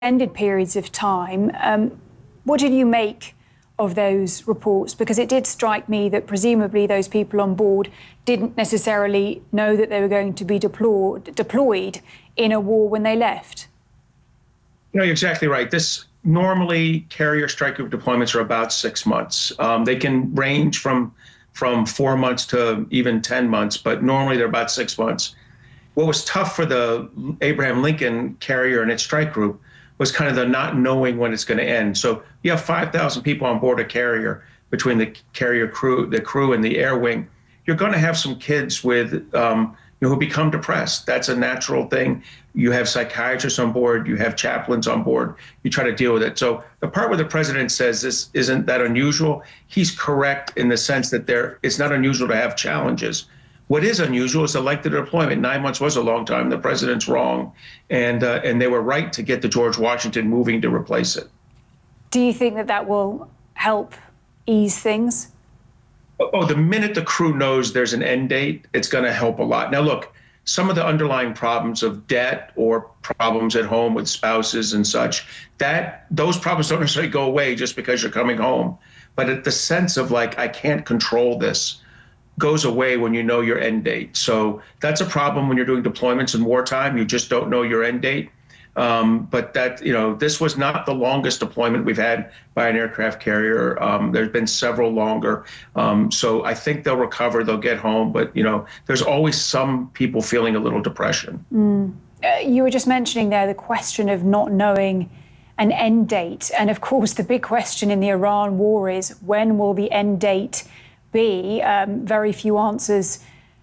extended periods of time. What did you make of those reports? Because it did strike me that presumably those people on board didn't necessarily know that they were going to be deployed in a war when they left. You're exactly right. Normally carrier strike group deployments are about 6 months. They can range from 4 months to even 10 months, but normally they're about 6 months. What was tough for the Abraham Lincoln carrier and its strike group was kind of the not knowing when it's going to end. So you have 5,000 people on board a carrier between the carrier crew, the crew and the air wing. You're going to have some kids with who become depressed. That's a natural thing. You have psychiatrists on board, you have chaplains on board, you try to deal with it. So the part where the president says this isn't that unusual, he's correct in the sense that it's not unusual to have challenges. What is unusual is the length of the deployment. 9 months was a long time. The president's wrong, and they were right to get the George Washington moving to replace it. Do you think that will help ease things? Oh, the minute the crew knows there's an end date, it's going to help a lot. Now, look, some of the underlying problems of debt or problems at home with spouses and such, those problems don't necessarily go away just because you're coming home. But the sense of like, I can't control this goes away when you know your end date. So that's a problem when you're doing deployments in wartime. You just don't know your end date. But this was not the longest deployment we've had by an aircraft carrier. There's been several longer. So I think they'll recover, they'll get home. But, there's always some people feeling a little depression. You were just mentioning there the question of not knowing an end date. And of course, the big question in the Iran war is, when will the end date be? Very few answers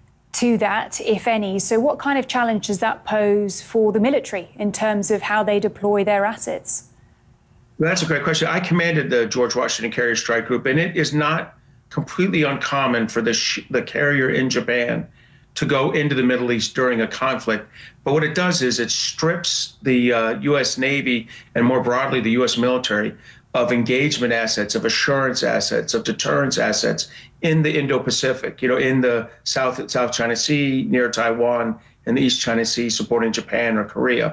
to that, if any. So what kind of challenge does that pose for the military in terms of how they deploy their assets? Well, that's a great question. I commanded the George Washington Carrier Strike Group, and it is not completely uncommon for the carrier in Japan to go into the Middle East during a conflict. But what it does is it strips the U.S. Navy and more broadly the U.S. military of engagement assets, of assurance assets, of deterrence assets in the Indo-Pacific, in the South China Sea, near Taiwan, and the East China Sea supporting Japan or Korea.